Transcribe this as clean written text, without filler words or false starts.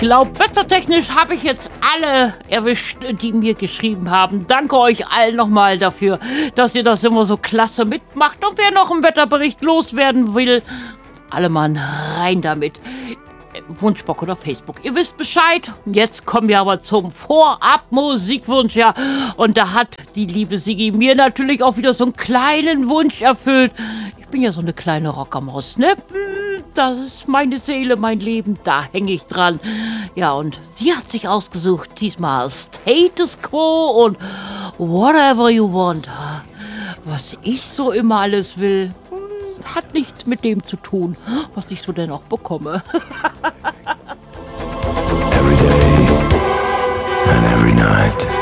glaubt. Wettertechnisch habe ich jetzt alle erwischt, die mir geschrieben haben. Danke euch allen nochmal dafür, dass ihr das immer so klasse mitmacht. Und wer noch einen Wetterbericht loswerden will, alle Mann rein damit. Wunschbock oder Facebook. Ihr wisst Bescheid. Jetzt kommen wir aber zum Vorab-Musikwunsch. Ja. Und da hat die liebe Sigi mir natürlich auch wieder so einen kleinen Wunsch erfüllt. Ich bin ja so eine kleine Rockermaus, ne? Das ist meine Seele, mein Leben. Da hänge ich dran. Ja, und sie hat sich ausgesucht, diesmal Status Quo und Whatever You Want. Was ich so immer alles will, hat nichts mit dem zu tun, was ich so denn auch bekomme. Every day and every night.